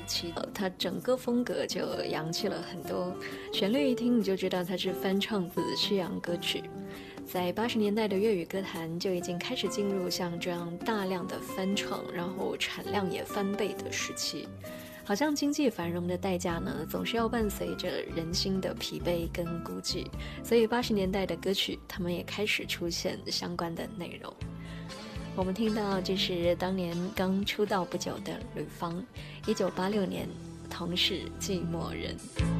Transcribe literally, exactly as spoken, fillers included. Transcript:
期，它整个风格就洋气了很多，旋律一听你就知道它是翻唱自西洋歌曲。在八十年代的粤语歌坛就已经开始进入像这样大量的翻唱，然后产量也翻倍的时期。好像经济繁荣的代价呢，总是要伴随着人心的疲惫跟孤寂，所以八十年代的歌曲，他们也开始出现相关的内容。我们听到这是当年刚出道不久的吕方，一九八六年《同是寂寞人》。